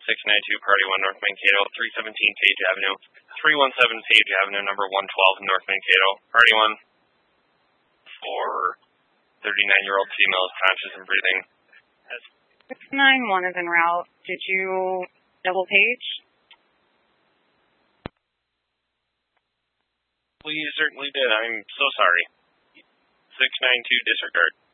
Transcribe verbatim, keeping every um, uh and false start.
six nine two Party one North Mankato, three seventeen Page Avenue, three one seven Page Avenue, number one twelve North Mankato. Party one for thirty-nine-year-old female is conscious and breathing. six nine one is en route. Did you double page? We certainly did. I'm so sorry. six nine two disregard.